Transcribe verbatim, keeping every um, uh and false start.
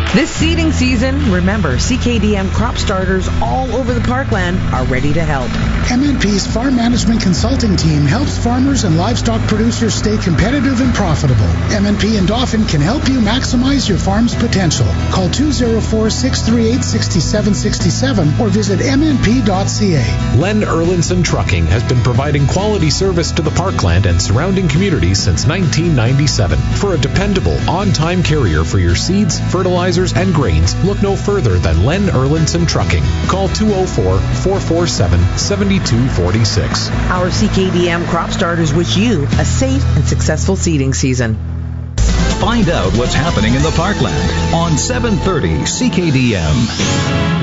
This seeding season, remember, C K D M crop starters all over the parkland are ready to help. M N P's Farm Management Consulting Team helps farmers and livestock producers stay competitive and profitable. M N P and Dauphin can help you maximize your farm's potential. Call two oh four, six three eight, six seven six seven or visit m n p dot c a. Len Erlinson Trucking has been providing quality service to the parkland and surrounding communities since nineteen ninety-seven. For a dependable, on-time carrier for your seeds, fertilizers, and grains, look no further than Len Erlinson Trucking. Call two oh four, four four seven, seven two four six. Our C K D M crop starters wish you a safe and successful seeding season. Find out what's happening in the parkland on seven thirty C K D M.